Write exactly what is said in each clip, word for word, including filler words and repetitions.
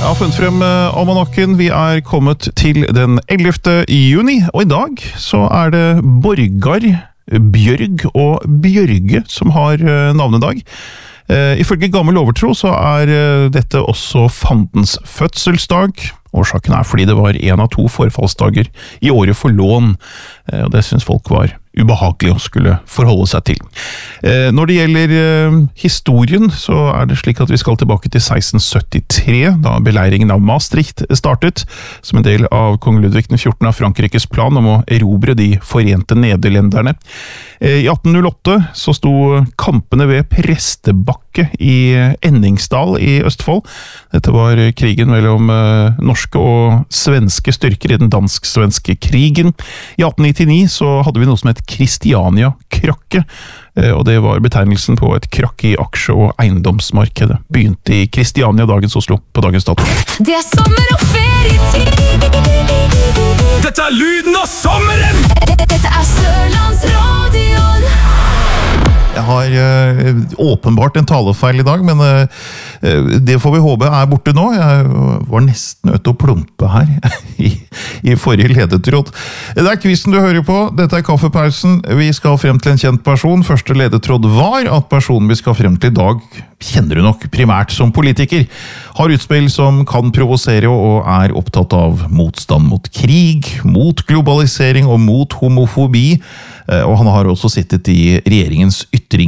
Jeg har funnet frem almanakken. Vi er kommet til den ellevte juni, og i dag så er det Borgar, Bjørg og Bjørge som har navnedag. Ifølge gammel overtro så er dette også fandens fødselsdag. Årsaken er fordi det var en av to forfallsdager i året for lån, og det synes folk var ubehagelig å skulle forholde seg til. Når det gjelder historien, så er det slik at vi skal tilbake til seksten syttitre, da beleiringen av Maastricht startet, som en del av kong Ludvig den fjortende av Frankrikes plan om å erobre de forente nederlenderne. I atten null åtte så sto kampene ved Prestebakke i Enningsdal i Østfold. Dette var krigen mellom norske og svenske styrker i den dansk-svenske krigen. I atten nittini så hadde vi noe som het Kristiania-krakket, og det var betegnelsen på et krakk i aksje- og eiendomsmarkedet. Begynte i Kristiania, dagens Oslo, på dagens dato. Det er sommer og ferietid. Dette er lyden av sommeren! Dette er Sørlandsradioen. Jeg har uh, åpenbart en talefeil i dag, men uh, det får vi håpe er borte nå. Jeg var nesten nødt til å plumpe her i, i forrige ledetråd. Det er kvisten du hører på. Dette er kaffepausen. Vi skal frem til en kjent person. Første ledetråd var at personen vi skal frem til i dag kjenner du nok primært som politiker. Har utspill som kan provosere og er opptatt av motstand mot krig, mot globalisering og mot homofobi. Og han har også sittet i regjeringens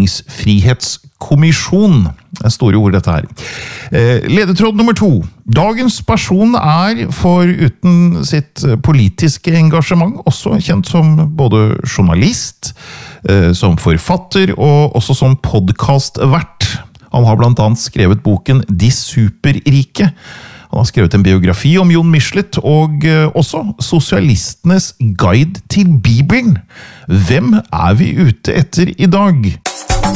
ytringsfrihetskommisjon. Det er store ord dette her. Ledetråd nummer to. Dagens person er foruten sitt politiske engasjement også kjent som både journalist, som forfatter og også som podcastvert. Han har blant annet skrevet boken De Superrike. Han har skrevet en biografi om Jon Michelet, og også Sosialistenes guide til Bibelen. Hvem er vi ute etter i dag?